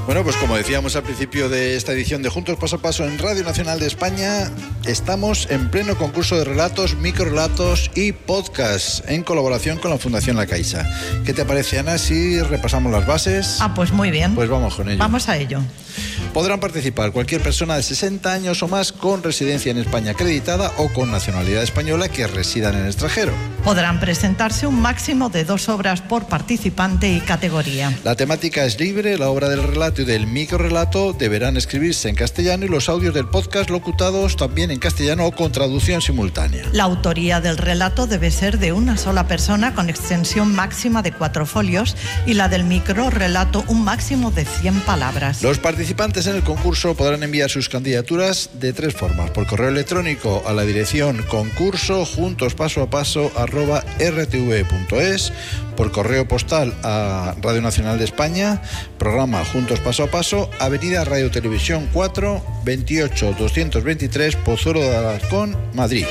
Bueno, pues como decíamos al principio de esta edición de Juntos Paso a Paso en Radio Nacional de España, estamos en pleno concurso de relatos, microrelatos y podcasts en colaboración con la Fundación La Caixa. ¿Qué te parece, Ana, si repasamos las bases? Pues muy bien. Pues vamos con ello. Vamos a ello. Podrán participar cualquier persona de 60 años o más con residencia en España acreditada o con nacionalidad española que residan en el extranjero. Podrán presentarse un máximo de 2 obras por participante y categoría. La temática es libre, la obra del relato y del microrelato deberán escribirse en castellano y los audios del podcast locutados también en castellano o con traducción simultánea. La autoría del relato debe ser de una sola persona con extensión máxima de 4 folios y la del microrelato un máximo de 100 palabras. Los participantes en el concurso podrán enviar sus candidaturas de 3 formas: por correo electrónico a la dirección concurso@rtv.es, por correo postal a Radio Nacional de España, programa Juntos Paso a Paso, Avenida Radio Televisión 4, 28 223, Pozuelo de Alarcón, Madrid.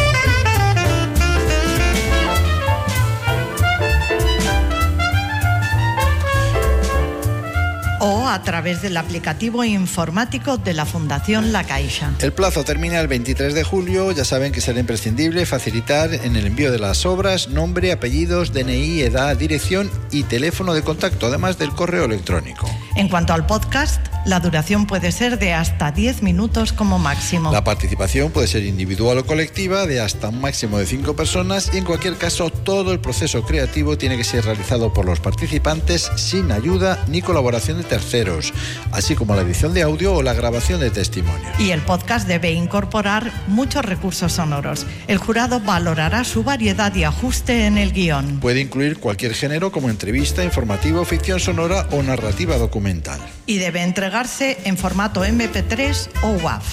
O a través del aplicativo informático de la Fundación La Caixa. El plazo termina el 23 de julio. Ya saben que será imprescindible facilitar en el envío de las obras nombre, apellidos, DNI, edad, dirección y teléfono de contacto, además del correo electrónico. En cuanto al podcast, la duración puede ser de hasta 10 minutos como máximo. La participación puede ser individual o colectiva, de hasta un máximo de 5 personas, y en cualquier caso todo el proceso creativo tiene que ser realizado por los participantes sin ayuda ni colaboración de terceros, así como la edición de audio o la grabación de testimonios. Y el podcast debe incorporar muchos recursos sonoros. El jurado valorará su variedad y ajuste en el guión. Puede incluir cualquier género como entrevista, informativo, ficción sonora o narrativa documental. Y debe entregarse en formato MP3 o WAV.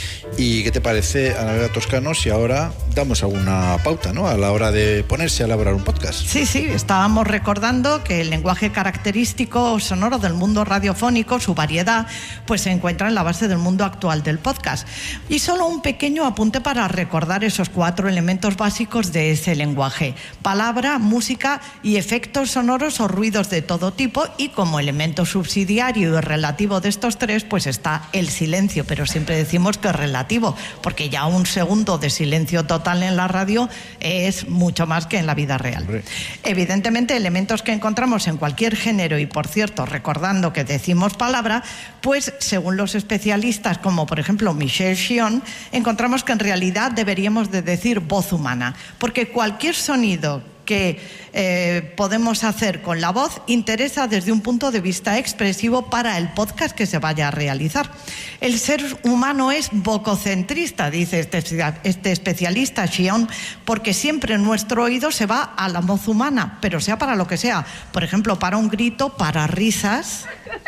¿Y qué te parece, Ana Toscano, si ahora damos alguna pauta, ¿no?, a la hora de ponerse a elaborar un podcast? Sí, estábamos recordando que el lenguaje característico sonoro del mundo radiofónico, su variedad, pues se encuentra en la base del mundo actual del podcast. Y solo un pequeño apunte para recordar esos 4 elementos básicos de ese lenguaje: palabra, música y efectos sonoros o ruidos de todo tipo, y como elemento subsidiario y relativo de estos 3, pues está el silencio, pero siempre decimos que es relativo, porque ya un segundo de silencio total en la radio es mucho más que en la vida real. Hombre. Evidentemente, elementos que encontramos en cualquier género, y por cierto, recordando que decimos palabra, pues según los especialistas, como por ejemplo Michel Chion, encontramos que en realidad deberíamos de decir voz humana, porque cualquier sonido que podemos hacer con la voz interesa desde un punto de vista expresivo para el podcast que se vaya a realizar. El ser humano es vococentrista, dice este especialista Chion, porque siempre nuestro oído se va a la voz humana, pero sea para lo que sea. Por ejemplo, para un grito, para risas.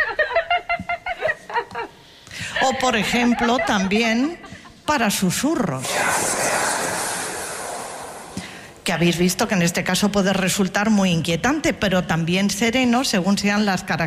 O, por ejemplo, también para susurros. Que habéis visto que en este caso puede resultar muy inquietante, pero también sereno según sean las características